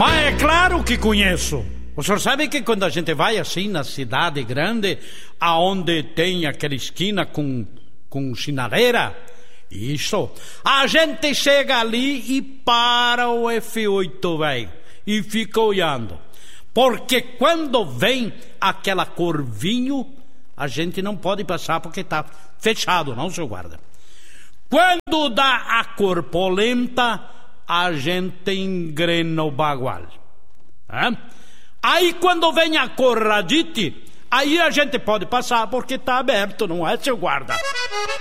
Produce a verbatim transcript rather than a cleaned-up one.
Mas é claro que conheço. O senhor sabe que quando a gente vai assim na cidade grande, aonde tem aquela esquina com, com sinaleira, isso, a gente chega ali e para o F oito, velho, e fica olhando. Porque quando vem aquela cor vinho, a gente não pode passar porque está fechado, não, seu guarda. Quando dá a cor polenta, a gente engrena o bagual. É? Aí quando vem a cor radite, aí a gente pode passar porque está aberto, não é, seu guarda?